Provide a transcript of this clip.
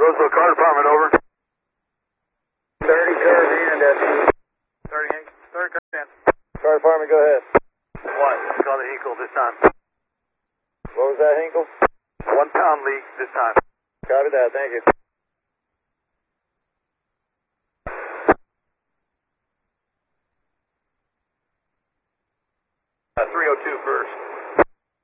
Roseville Car Department, over. 30 Caribbean, that's 30 Caribbean. Car Department, go ahead. What? Call the Hinkle this time. What was that, Hinkle? 1 pound leak this time. Copy that, thank you. 302 first.